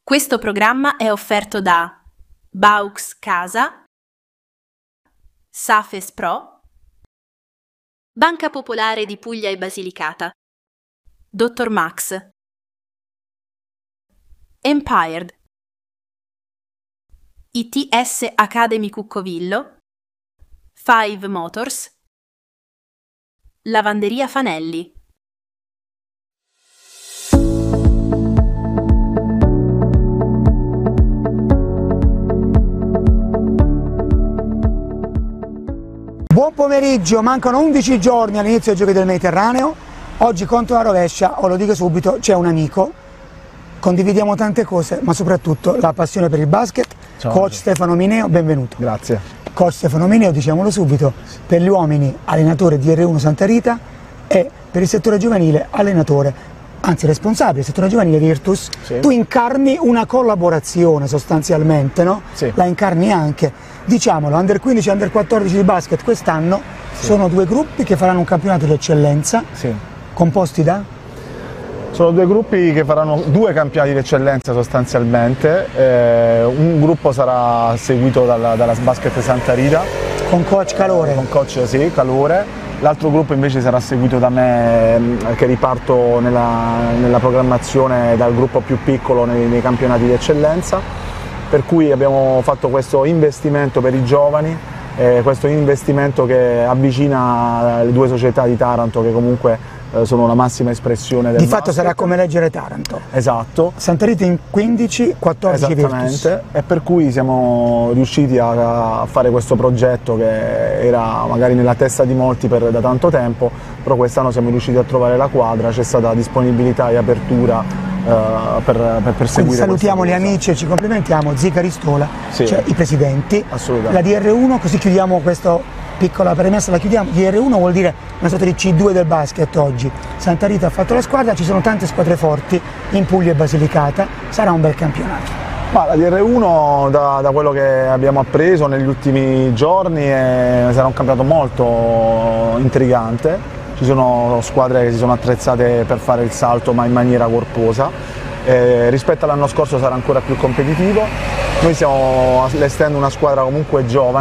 Questo programma è offerto da Baux Casa, Safes Pro, Banca Popolare di Puglia e Basilicata, Dr. Max, Empired, ITS Academy Cuccovillo, Five Motors, Lavanderia Fanelli. Buon pomeriggio, mancano 11 giorni all'inizio dei Giochi del Mediterraneo. Oggi contro la rovescia, lo dico subito, c'è un amico. Condividiamo tante cose, ma soprattutto la passione per il basket. Ciao, Coach Stefano Mineo, benvenuto. Grazie. Coach Stefano Mineo, diciamolo subito, per gli uomini allenatore di R1 Santa Rita e per il settore giovanile allenatore, anzi responsabile del settore giovanile Virtus. Sì. Tu incarni una collaborazione sostanzialmente, no? Sì. La incarni anche. Diciamolo, Under 15 e Under 14 di basket quest'anno sono due gruppi che faranno un campionato di eccellenza, composti da? Sono due gruppi che faranno due campionati di eccellenza sostanzialmente. Un gruppo sarà seguito dalla Basket Santa Rita. Con coach Calore. Con coach Calore. L'altro gruppo invece sarà seguito da me, che riparto nella programmazione dal gruppo più piccolo nei campionati di eccellenza. Per cui abbiamo fatto questo investimento per i giovani, questo investimento che avvicina le due società di Taranto che comunque sono la massima espressione del Di fatto basket. sarà come leggere Taranto. Esatto. Santa Rita in 15, 14 Virtus. E per cui siamo riusciti a fare questo progetto che era magari nella testa di molti da tanto tempo, però quest'anno siamo riusciti a trovare la quadra, c'è stata disponibilità e apertura per seguire. Salutiamo gli amici e ci complimentiamo, Zica Ristola, Sì. cioè i presidenti, Assolutamente. la DR1, così chiudiamo questa piccola premessa, la chiudiamo. DR1 vuol dire una sorta di C2 del basket oggi. Santa Rita ha fatto la squadra, ci sono tante squadre forti in Puglia e Basilicata, sarà un bel campionato. Ma la DR1 da quello che abbiamo appreso negli ultimi giorni sarà un campionato molto intrigante. Ci sono squadre che si sono attrezzate per fare il salto ma in maniera corposa, rispetto all'anno scorso sarà ancora più competitivo. Noi stiamo allestendo una squadra comunque giovane.